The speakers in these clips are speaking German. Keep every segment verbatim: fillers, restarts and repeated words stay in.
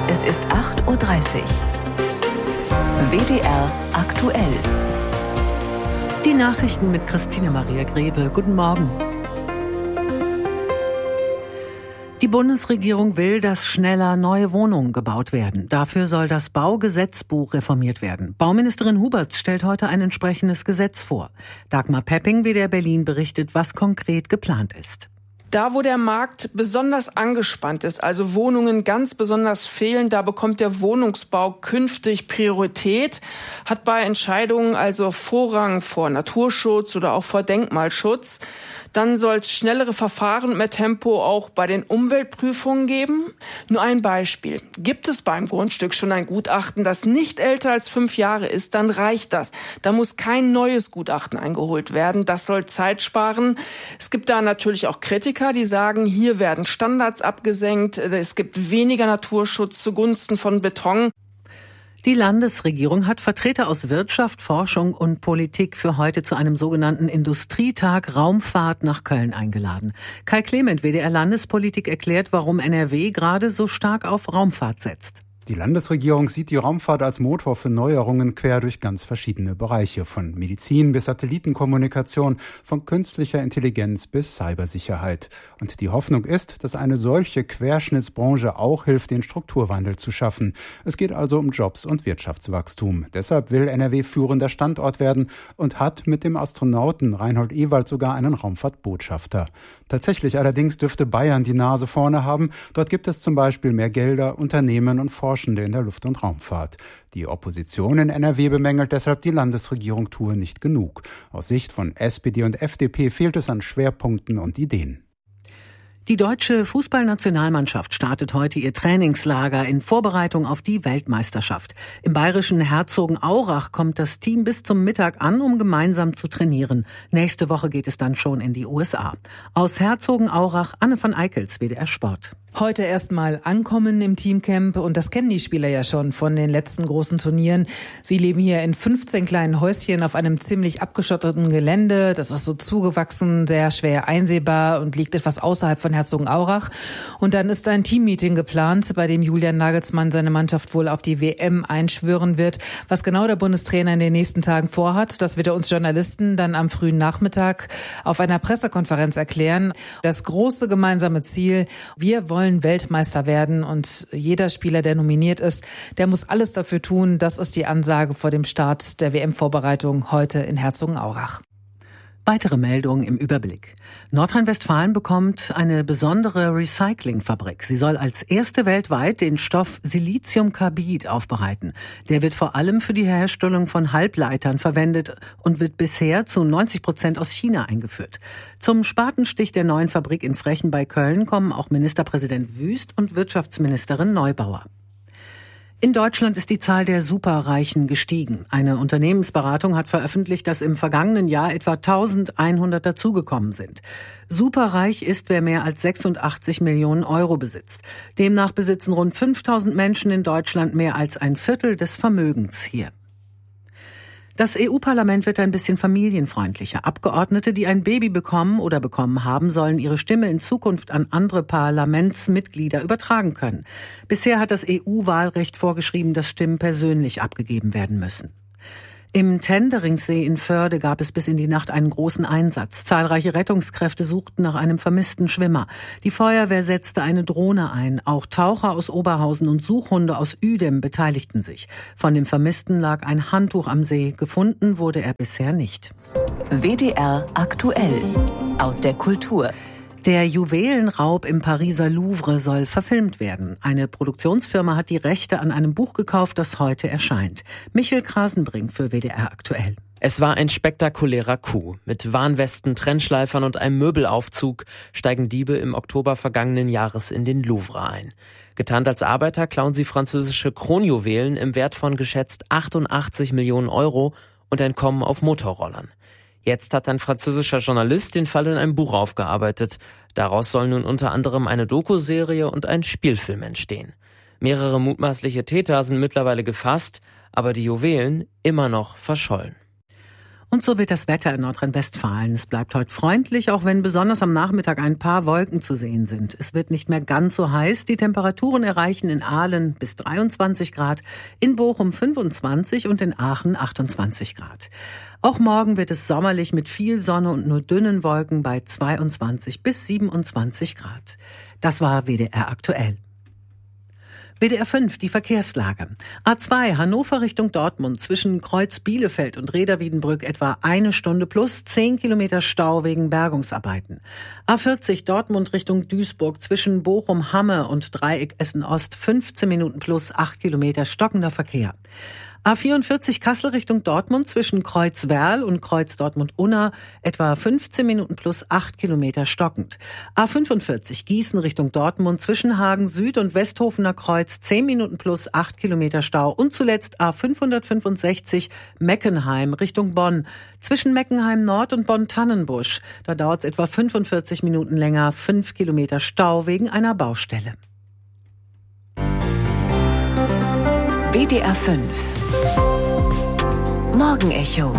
Es ist acht Uhr dreißig. W D R aktuell. Die Nachrichten mit Christine Maria Greve. Guten Morgen. Die Bundesregierung will, dass schneller neue Wohnungen gebaut werden. Dafür soll das Baugesetzbuch reformiert werden. Bauministerin Huberts stellt heute ein entsprechendes Gesetz vor. Dagmar Pepping, W D R Berlin, berichtet, was konkret geplant ist. Da, wo der Markt besonders angespannt ist, also Wohnungen ganz besonders fehlen, da bekommt der Wohnungsbau künftig Priorität, hat bei Entscheidungen also Vorrang vor Naturschutz oder auch vor Denkmalschutz. Dann soll es schnellere Verfahren und mehr Tempo auch bei den Umweltprüfungen geben. Nur ein Beispiel. Gibt es beim Grundstück schon ein Gutachten, das nicht älter als fünf Jahre ist, dann reicht das. Da muss kein neues Gutachten eingeholt werden. Das soll Zeit sparen. Es gibt da natürlich auch Kritiker, die sagen, hier werden Standards abgesenkt. Es gibt weniger Naturschutz zugunsten von Beton. Die Landesregierung hat Vertreter aus Wirtschaft, Forschung und Politik für heute zu einem sogenannten Industrietag Raumfahrt nach Köln eingeladen. Kai Clement, W D R Landespolitik, erklärt, warum N R W gerade so stark auf Raumfahrt setzt. Die Landesregierung sieht die Raumfahrt als Motor für Neuerungen quer durch ganz verschiedene Bereiche, von Medizin bis Satellitenkommunikation, von künstlicher Intelligenz bis Cybersicherheit. Und die Hoffnung ist, dass eine solche Querschnittsbranche auch hilft, den Strukturwandel zu schaffen. Es geht also um Jobs und Wirtschaftswachstum. Deshalb will N R W führender Standort werden und hat mit dem Astronauten Reinhold Ewald sogar einen Raumfahrtbotschafter. Tatsächlich allerdings dürfte Bayern die Nase vorne haben. Dort gibt es zum Beispiel mehr Gelder, Unternehmen und Forschung in der Luft- und Raumfahrt. Die Opposition in N R W bemängelt deshalb, die Landesregierung tue nicht genug. Aus Sicht von S P D und F D P fehlt es an Schwerpunkten und Ideen. Die deutsche Fußballnationalmannschaft startet heute ihr Trainingslager in Vorbereitung auf die Weltmeisterschaft. Im bayerischen Herzogenaurach kommt das Team bis zum Mittag an, um gemeinsam zu trainieren. Nächste Woche geht es dann schon in die U S A. Aus Herzogenaurach, Anne van Eickels, W D R Sport. Heute erstmal ankommen im Teamcamp, und das kennen die Spieler ja schon von den letzten großen Turnieren. Sie leben hier in fünfzehn kleinen Häuschen auf einem ziemlich abgeschotteten Gelände. Das ist so zugewachsen, sehr schwer einsehbar und liegt etwas außerhalb von Herzogenaurach. Und dann ist ein Teammeeting geplant, bei dem Julian Nagelsmann seine Mannschaft wohl auf die W M einschwören wird. Was genau der Bundestrainer in den nächsten Tagen vorhat, das wird er uns Journalisten dann am frühen Nachmittag auf einer Pressekonferenz erklären. Das große gemeinsame Ziel: wir wollen Weltmeister werden, und jeder Spieler, der nominiert ist, der muss alles dafür tun. Das ist die Ansage vor dem Start der W M-Vorbereitung heute in Herzogenaurach. Weitere Meldungen im Überblick. Nordrhein-Westfalen bekommt eine besondere Recyclingfabrik. Sie soll als erste weltweit den Stoff Siliziumkarbid aufbereiten. Der wird vor allem für die Herstellung von Halbleitern verwendet und wird bisher zu neunzig Prozent aus China eingeführt. Zum Spatenstich der neuen Fabrik in Frechen bei Köln kommen auch Ministerpräsident Wüst und Wirtschaftsministerin Neubauer. In Deutschland ist die Zahl der Superreichen gestiegen. Eine Unternehmensberatung hat veröffentlicht, dass im vergangenen Jahr etwa eintausendeinhundert dazugekommen sind. Superreich ist, wer mehr als sechsundachtzig Millionen Euro besitzt. Demnach besitzen rund fünftausend Menschen in Deutschland mehr als ein Viertel des Vermögens hier. Das E U-Parlament wird ein bisschen familienfreundlicher. Abgeordnete, die ein Baby bekommen oder bekommen haben, sollen ihre Stimme in Zukunft an andere Parlamentsmitglieder übertragen können. Bisher hat das E U-Wahlrecht vorgeschrieben, dass Stimmen persönlich abgegeben werden müssen. Im Tenderingsee in Förde gab es bis in die Nacht einen großen Einsatz. Zahlreiche Rettungskräfte suchten nach einem vermissten Schwimmer. Die Feuerwehr setzte eine Drohne ein. Auch Taucher aus Oberhausen und Suchhunde aus Uedem beteiligten sich. Von dem Vermissten lag ein Handtuch am See. Gefunden wurde er bisher nicht. W D R aktuell aus der Kultur. Der Juwelenraub im Pariser Louvre soll verfilmt werden. Eine Produktionsfirma hat die Rechte an einem Buch gekauft, das heute erscheint. Michael Krasenbrink für W D R aktuell. Es war ein spektakulärer Coup. Mit Warnwesten, Trennschleifern und einem Möbelaufzug steigen Diebe im Oktober vergangenen Jahres in den Louvre ein. Getarnt als Arbeiter klauen sie französische Kronjuwelen im Wert von geschätzt achtundachtzig Millionen Euro und entkommen auf Motorrollern. Jetzt hat ein französischer Journalist den Fall in einem Buch aufgearbeitet. Daraus soll nun unter anderem eine Dokuserie und ein Spielfilm entstehen. Mehrere mutmaßliche Täter sind mittlerweile gefasst, aber die Juwelen immer noch verschollen. Und so wird das Wetter in Nordrhein-Westfalen. Es bleibt heute freundlich, auch wenn besonders am Nachmittag ein paar Wolken zu sehen sind. Es wird nicht mehr ganz so heiß. Die Temperaturen erreichen in Aalen bis dreiundzwanzig Grad, in Bochum fünfundzwanzig und in Aachen achtundzwanzig Grad. Auch morgen wird es sommerlich mit viel Sonne und nur dünnen Wolken bei zweiundzwanzig bis siebenundzwanzig Grad. Das war W D R aktuell. W D R fünf, die Verkehrslage. A zwei, Hannover Richtung Dortmund, zwischen Kreuz Bielefeld und Reda-Wiedenbrück etwa eine Stunde plus zehn Kilometer Stau wegen Bergungsarbeiten. A vierzig, Dortmund Richtung Duisburg, zwischen Bochum-Hamme und Dreieck Essen-Ost fünfzehn Minuten plus acht Kilometer stockender Verkehr. A vierundvierzig, Kassel Richtung Dortmund, zwischen Kreuz Werl und Kreuz Dortmund-Unna etwa fünfzehn Minuten plus acht Kilometer stockend. A fünfundvierzig, Gießen Richtung Dortmund, zwischen Hagen Süd und Westhofener Kreuz zehn Minuten plus acht Kilometer Stau. Und zuletzt A fünfhundertfünfundsechzig, Meckenheim Richtung Bonn, zwischen Meckenheim Nord und Bonn-Tannenbusch. Da dauert es etwa fünfundvierzig Minuten länger, fünf Kilometer Stau wegen einer Baustelle. W D R fünf Morgenecho.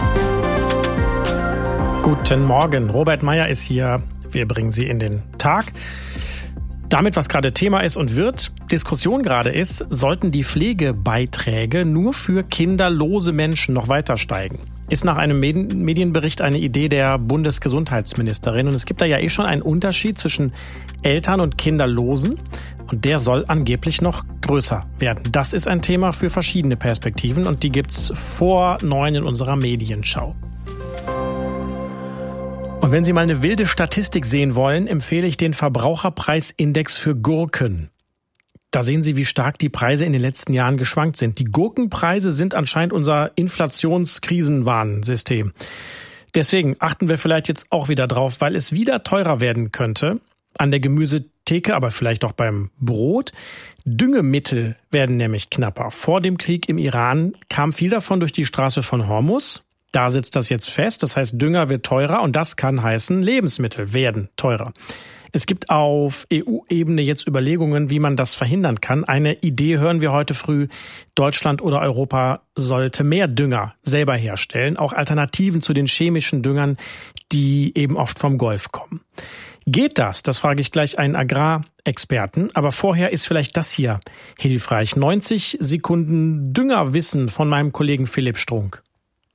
Guten Morgen, Robert Meyer ist hier. Wir bringen Sie in den Tag. Damit, was gerade Thema ist und wird, Diskussion gerade ist, sollten die Pflegebeiträge nur für kinderlose Menschen noch weiter steigen. Ist nach einem Medienbericht eine Idee der Bundesgesundheitsministerin. Und es gibt da ja eh schon einen Unterschied zwischen Eltern- und Kinderlosen. Und der soll angeblich noch größer werden. Das ist ein Thema für verschiedene Perspektiven und die gibt's vor neun in unserer Medienschau. Und wenn Sie mal eine wilde Statistik sehen wollen, empfehle ich den Verbraucherpreisindex für Gurken. Da sehen Sie, wie stark die Preise in den letzten Jahren geschwankt sind. Die Gurkenpreise sind anscheinend unser Inflationskrisenwarnsystem. Deswegen achten wir vielleicht jetzt auch wieder drauf, weil es wieder teurer werden könnte. An der Gemüsetheke, aber vielleicht auch beim Brot. Düngemittel werden nämlich knapper. Vor dem Krieg im Iran kam viel davon durch die Straße von Hormuz. Da sitzt das jetzt fest. Das heißt, Dünger wird teurer und das kann heißen, Lebensmittel werden teurer. Es gibt auf E U-Ebene jetzt Überlegungen, wie man das verhindern kann. Eine Idee hören wir heute früh. Deutschland oder Europa sollte mehr Dünger selber herstellen. Auch Alternativen zu den chemischen Düngern, die eben oft vom Golf kommen. Geht das? Das frage ich gleich einen Agrarexperten. Aber vorher ist vielleicht das hier hilfreich. neunzig Sekunden Düngerwissen von meinem Kollegen Philipp Strunk.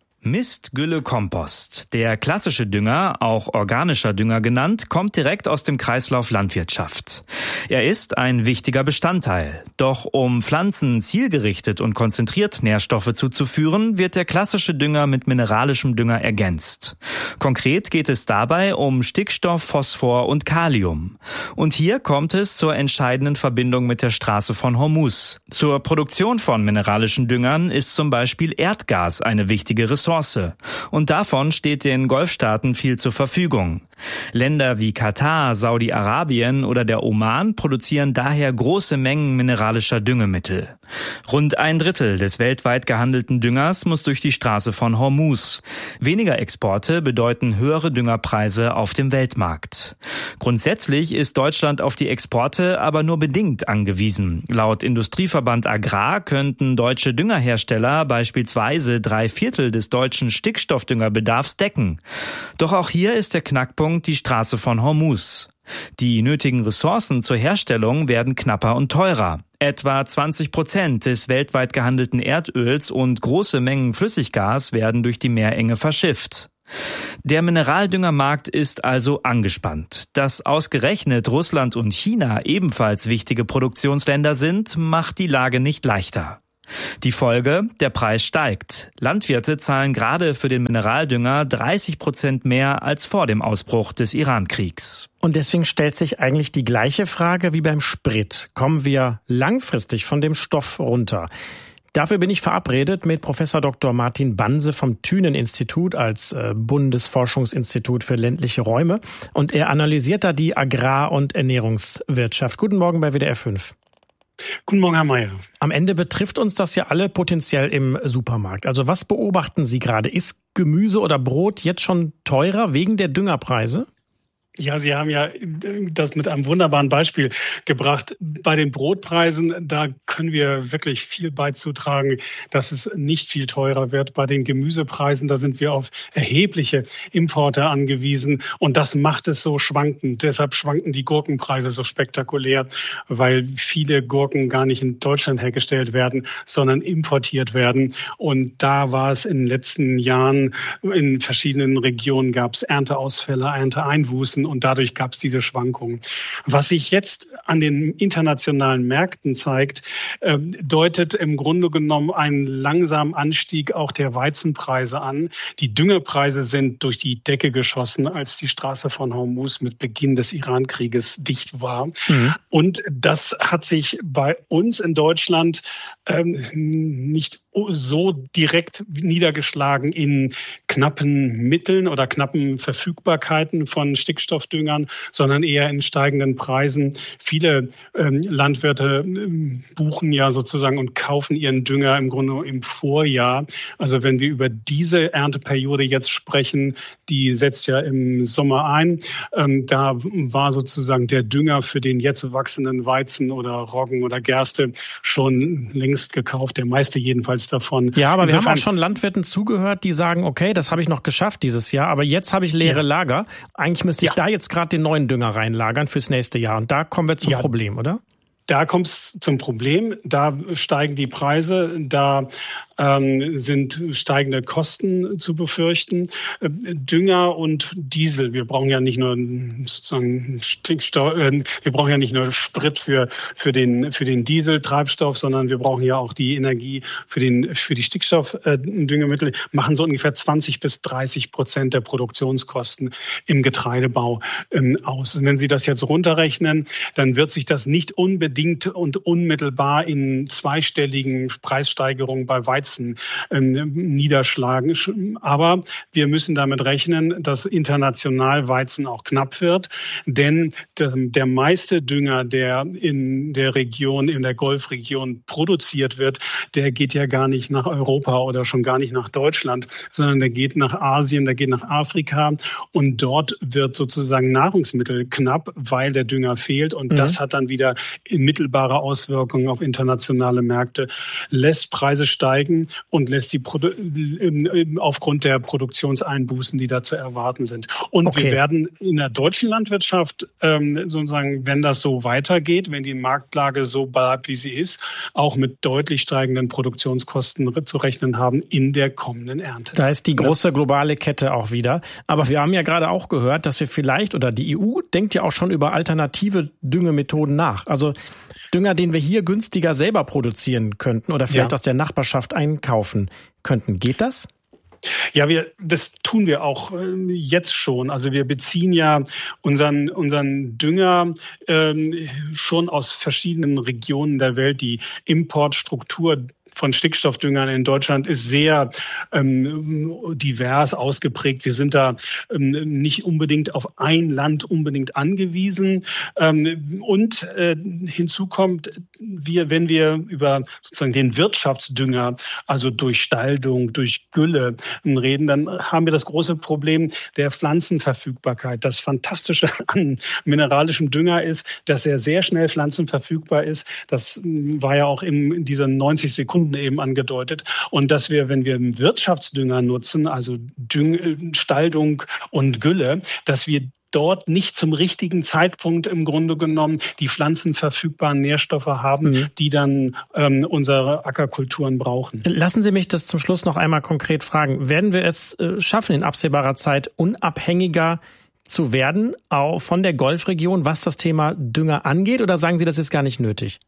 Mist, Gülle, Kompost. Der klassische Dünger, auch organischer Dünger genannt, kommt direkt aus dem Kreislauf Landwirtschaft. Er ist ein wichtiger Bestandteil. Doch um Pflanzen zielgerichtet und konzentriert Nährstoffe zuzuführen, wird der klassische Dünger mit mineralischem Dünger ergänzt. Konkret geht es dabei um Stickstoff, Phosphor und Kalium. Und hier kommt es zur entscheidenden Verbindung mit der Straße von Hormuz. Zur Produktion von mineralischen Düngern ist zum Beispiel Erdgas eine wichtige Ressource. Und davon steht den Golfstaaten viel zur Verfügung. Länder wie Katar, Saudi-Arabien oder der Oman produzieren daher große Mengen mineralischer Düngemittel. Rund ein Drittel des weltweit gehandelten Düngers muss durch die Straße von Hormuz. Weniger Exporte bedeuten höhere Düngerpreise auf dem Weltmarkt. Grundsätzlich ist Deutschland auf die Exporte aber nur bedingt angewiesen. Laut Industrieverband Agrar könnten deutsche Düngerhersteller beispielsweise drei Viertel des deutschen Stickstoffdüngerbedarfs decken. Doch auch hier ist der Knackpunkt die Straße von Hormuz. Die nötigen Ressourcen zur Herstellung werden knapper und teurer. Etwa zwanzig Prozent des weltweit gehandelten Erdöls und große Mengen Flüssiggas werden durch die Meerenge verschifft. Der Mineraldüngermarkt ist also angespannt. Dass ausgerechnet Russland und China ebenfalls wichtige Produktionsländer sind, macht die Lage nicht leichter. Die Folge, der Preis steigt. Landwirte zahlen gerade für den Mineraldünger dreißig Prozent mehr als vor dem Ausbruch des Iran-Kriegs. Und deswegen stellt sich eigentlich die gleiche Frage wie beim Sprit. Kommen wir langfristig von dem Stoff runter? Dafür bin ich verabredet mit Professor Doktor Martin Banse vom Thünen-Institut als äh, Bundesforschungsinstitut für ländliche Räume. Und er analysiert da die Agrar- und Ernährungswirtschaft. Guten Morgen bei W D R fünf. Guten Morgen, Herr Mayer. Am Ende betrifft uns das ja alle potenziell im Supermarkt. Also was beobachten Sie gerade? Ist Gemüse oder Brot jetzt schon teurer wegen der Düngerpreise? Ja, Sie haben ja das mit einem wunderbaren Beispiel gebracht. Bei den Brotpreisen, da können wir wirklich viel beizutragen, dass es nicht viel teurer wird. Bei den Gemüsepreisen, da sind wir auf erhebliche Importe angewiesen. Und das macht es so schwankend. Deshalb schwanken die Gurkenpreise so spektakulär, weil viele Gurken gar nicht in Deutschland hergestellt werden, sondern importiert werden. Und da war es in den letzten Jahren, in verschiedenen Regionen gab es Ernteausfälle, Ernteeinbußen. Und dadurch gab es diese Schwankungen. Was sich jetzt an den internationalen Märkten zeigt, äh, deutet im Grunde genommen einen langsamen Anstieg auch der Weizenpreise an. Die Düngepreise sind durch die Decke geschossen, als die Straße von Hormuz mit Beginn des Iran-Krieges dicht war. Mhm. Und das hat sich bei uns in Deutschland ähm, nicht so direkt niedergeschlagen in knappen Mitteln oder knappen Verfügbarkeiten von Stickstoffdüngern, sondern eher in steigenden Preisen. Viele ähm, Landwirte ähm, buchen ja sozusagen und kaufen ihren Dünger im Grunde im Vorjahr. Also wenn wir über diese Ernteperiode jetzt sprechen, die setzt ja im Sommer ein. Ähm, da war sozusagen der Dünger für den jetzt wachsenden Weizen oder Roggen oder Gerste schon längst gekauft, der meiste jedenfalls davon. Ja, aber Insofern, wir haben auch schon Landwirten zugehört, die sagen, okay, das habe ich noch geschafft dieses Jahr, aber jetzt habe ich leere ja. Lager. Eigentlich müsste ich ja. da jetzt gerade den neuen Dünger reinlagern fürs nächste Jahr. Und da kommen wir zum ja. Problem, oder? Da kommt es zum Problem, da steigen die Preise, da ähm, sind steigende Kosten zu befürchten. Äh, Dünger und Diesel, wir brauchen ja nicht nur sozusagen Stickstoff, äh, wir brauchen ja nicht nur Sprit für für den für den Dieseltreibstoff, sondern wir brauchen ja auch die Energie für den für die Stickstoffdüngemittel, machen so ungefähr zwanzig bis dreißig Prozent der Produktionskosten im Getreidebau ähm, aus. Und wenn Sie das jetzt runterrechnen, dann wird sich das nicht unbedingt und unmittelbar in zweistelligen Preissteigerungen bei Weizen ähm, niederschlagen. Aber wir müssen damit rechnen, dass international Weizen auch knapp wird. Denn der, der meiste Dünger, der in der Region, in der Golfregion produziert wird, der geht ja gar nicht nach Europa oder schon gar nicht nach Deutschland, sondern der geht nach Asien, der geht nach Afrika. Und dort wird sozusagen Nahrungsmittel knapp, weil der Dünger fehlt. Und mhm. das hat dann wieder mittelbare Auswirkungen auf internationale Märkte, lässt Preise steigen und lässt die Produ- aufgrund der Produktionseinbußen, die da zu erwarten sind. Und okay. wir werden in der deutschen Landwirtschaft ähm, sozusagen, wenn das so weitergeht, wenn die Marktlage so bleibt, wie sie ist, auch mit deutlich steigenden Produktionskosten zu rechnen haben in der kommenden Ernte. Da ist die große globale Kette auch wieder. Aber wir haben ja gerade auch gehört, dass wir vielleicht, oder die E U denkt ja auch schon über alternative Düngemethoden nach. Also Dünger, den wir hier günstiger selber produzieren könnten oder vielleicht ja. aus der Nachbarschaft einkaufen könnten. Geht das? Ja, wir, das tun wir auch äh, jetzt schon. Also wir beziehen ja unseren, unseren Dünger ähm, schon aus verschiedenen Regionen der Welt. Die Importstruktur von Stickstoffdüngern in Deutschland ist sehr ähm, divers ausgeprägt. Wir sind da ähm, nicht unbedingt auf ein Land unbedingt angewiesen. Ähm, und äh, hinzu kommt, wir, wenn wir über sozusagen den Wirtschaftsdünger, also durch Staldung, durch Gülle reden, dann haben wir das große Problem der Pflanzenverfügbarkeit. Das Fantastische an mineralischem Dünger ist, dass er sehr schnell pflanzenverfügbar ist. Das war ja auch in dieser neunzig Sekunden eben angedeutet. Und dass wir, wenn wir Wirtschaftsdünger nutzen, also Düng, Staldung und Gülle, dass wir dort nicht zum richtigen Zeitpunkt im Grunde genommen die pflanzenverfügbaren Nährstoffe haben, mhm. die dann ähm, unsere Ackerkulturen brauchen. Lassen Sie mich das zum Schluss noch einmal konkret fragen. Werden wir es äh, schaffen, in absehbarer Zeit unabhängiger zu werden, auch von der Golfregion, was das Thema Dünger angeht? Oder sagen Sie, das ist gar nicht nötig?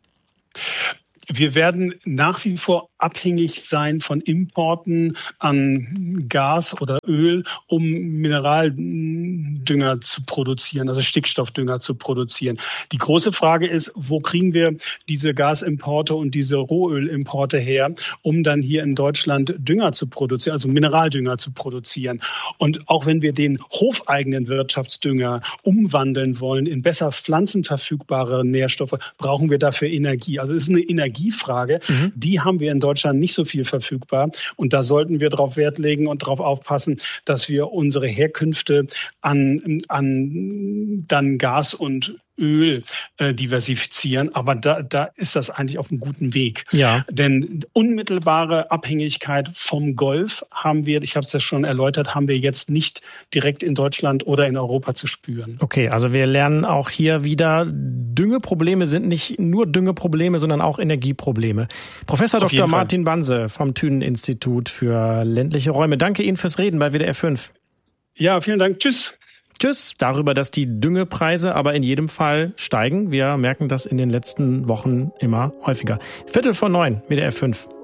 Wir werden nach wie vor abhängig sein von Importen an Gas oder Öl, um Mineraldünger zu produzieren, also Stickstoffdünger zu produzieren. Die große Frage ist, wo kriegen wir diese Gasimporte und diese Rohölimporte her, um dann hier in Deutschland Dünger zu produzieren, also Mineraldünger zu produzieren. Und auch wenn wir den hofeigenen Wirtschaftsdünger umwandeln wollen in besser pflanzenverfügbare Nährstoffe, brauchen wir dafür Energie. Also es ist eine Energiefrage, mhm. die haben wir in Deutschland Deutschland nicht so viel verfügbar. Und da sollten wir darauf Wert legen und darauf aufpassen, dass wir unsere Herkünfte an, an dann Gas und Öl äh, diversifizieren, aber da, da ist das eigentlich auf einem guten Weg. Ja. Denn unmittelbare Abhängigkeit vom Golf haben wir, ich habe es ja schon erläutert, haben wir jetzt nicht direkt in Deutschland oder in Europa zu spüren. Okay, also wir lernen auch hier wieder, Düngeprobleme sind nicht nur Düngeprobleme, sondern auch Energieprobleme. Professor Doktor Martin Banse vom Thünen-Institut für ländliche Räume. Danke Ihnen fürs Reden bei W D R fünf. Ja, vielen Dank. Tschüss. Tschüss. Darüber, dass die Düngepreise aber in jedem Fall steigen. Wir merken das in den letzten Wochen immer häufiger. Viertel vor neun, W D R fünf.